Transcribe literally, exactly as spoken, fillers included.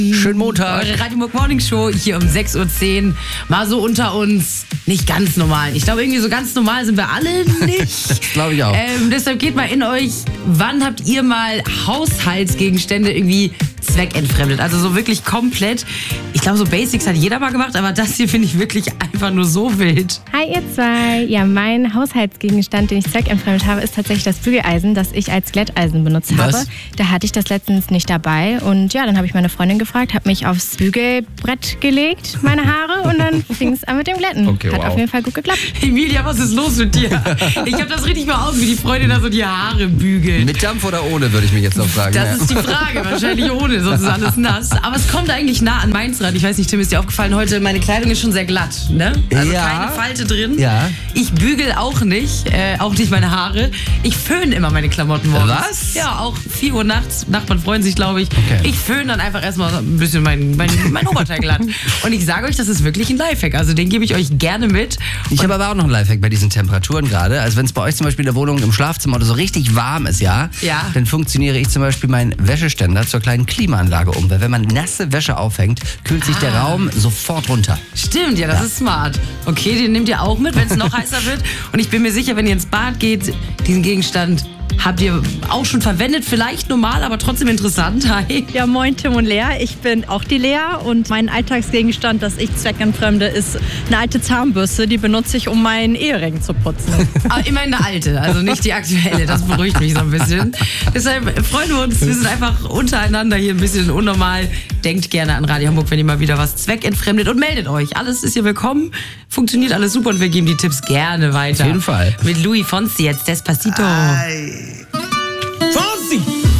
Schönen Montag. Eure Radio Morning Show hier um sechs Uhr zehn. Mal so unter uns. Nicht ganz normal. Ich glaube, irgendwie so ganz normal sind wir alle nicht. Das glaube ich auch. Ähm, deshalb geht mal in euch. Wann habt ihr mal Haushaltsgegenstände irgendwie zweckentfremdet? Also so wirklich komplett. Ich glaube, so Basics hat jeder mal gemacht, aber das hier finde ich wirklich einfach nur so wild. Hi ihr zwei. Ja, mein Haushaltsgegenstand, den ich zweckentfremdet habe, ist tatsächlich das Bügeleisen, das ich als Glätteisen benutzt Was? habe. Da hatte ich das letztens nicht dabei und ja, dann habe ich meine Freundin gefragt, habe mich aufs Bügelbrett gelegt, meine Haare, und dann fing es an mit dem Glätten. Okay, Hat wow. auf jeden Fall gut geklappt. Emilia, was ist los mit dir? Ich habe das richtig mal aus, wie die Freundin da so die Haare bügelt. Mit Dampf oder ohne, würde ich mich jetzt noch fragen. Das Ja. ist die Frage, wahrscheinlich ohne, sonst ist alles nass. Aber es kommt eigentlich nah an meins ran. Ich weiß nicht, Tim, ist dir aufgefallen, heute meine Kleidung ist schon sehr glatt, ne? Also Ja. keine Falte drin. Ja. Ich bügel auch nicht, äh, auch nicht meine Haare. Ich föhne immer meine Klamotten morgens. Was? Ja, auch vier Uhr nachts. Nachbarn freuen sich, glaube ich. Okay. Ich föhne dann einfach erstmal ein bisschen mein, mein, mein Oberteil glatt. Und ich sage euch, das ist wirklich ein Lifehack. Also den gebe ich euch gerne mit. Ich habe aber auch noch einen Lifehack bei diesen Temperaturen gerade. Also wenn es bei euch zum Beispiel in der Wohnung im Schlafzimmer oder so richtig warm ist, ja, Ja. dann funktioniere ich zum Beispiel meinen Wäscheständer zur kleinen Klimaanlage um. Weil wenn man nasse Wäsche aufhängt, kühlt sich der Raum sofort runter. Stimmt, ja, das Ja. ist smart. Okay, den nehmt ihr auch mit, wenn es noch heißer wird. Und ich bin mir sicher, wenn ihr ins Bad geht, diesen Gegenstand habt ihr auch schon verwendet. Vielleicht normal, aber trotzdem interessant. Hi. Ja, moin Tim und Lea. Ich bin auch die Lea und mein Alltagsgegenstand, das ich zweckentfremde, ist eine alte Zahnbürste. Die benutze ich, um meinen Ehering zu putzen. Aber immerhin eine alte, also nicht die aktuelle. Das beruhigt mich so ein bisschen. Deshalb freuen wir uns. Wir sind einfach untereinander hier ein bisschen unnormal. Denkt gerne an Radio Hamburg, wenn ihr mal wieder was zweckentfremdet, und meldet euch. Alles ist hier willkommen. Funktioniert alles super und wir geben die Tipps gerne weiter. Auf jeden Fall. Mit Louis Fonsi jetzt Despacito. Fonsi!